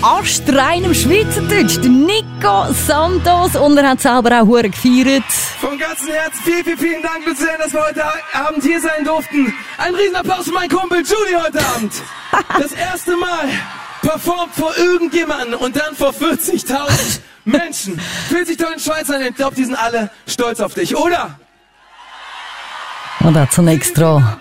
astreinem Schweizerdeutsch, der Nico Santos. Und er hat selber auch hure gefeiert. Vom ganzen Herzen vielen Dank, Luzern, dass wir heute Abend hier sein durften. Ein Riesenapplaus für meinen Kumpel Julie heute Abend. Das erste Mal performt vor irgendjemandem und dann vor 40.000 Menschen. 40.000 Schweizer, ich glaube, die sind alle stolz auf dich, oder? Und auch zunächst dran.